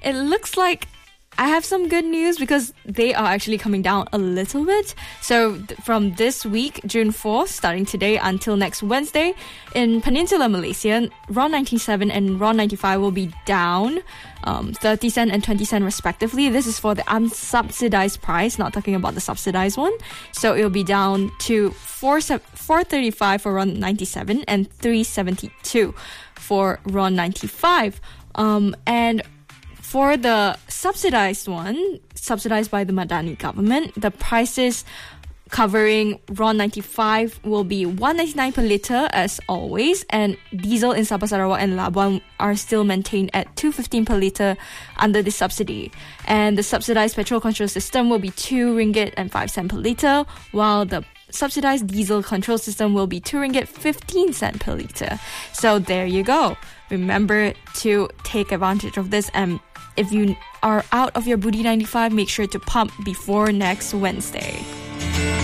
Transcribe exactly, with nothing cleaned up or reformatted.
it looks like I have some good news because they are actually coming down a little bit. So th- from this week, June fourth, starting today until next Wednesday, in Peninsular Malaysia, R O N ninety-seven and R O N ninety-five will be down um, thirty cent and twenty cent respectively. This is for the unsubsidized price, not talking about the subsidized one. So it will be down to four thirty-five for R O N ninety-seven and three seventy-two for R O N ninety-five. Um, and For the subsidized one, subsidized by the Madani government, the prices covering R O N ninety-five will be one ninety-nine per litre as always, and diesel in Sabah Sarawak and Labuan are still maintained at two fifteen per litre under the subsidy. And the subsidized petrol control system will be two ringgit and five cent per litre, while the subsidized diesel control system will be two ringgit fifteen cent per litre. So there you go. Remember to take advantage of this, and if you are out of your Budi ninety-five, make sure to pump before next Wednesday.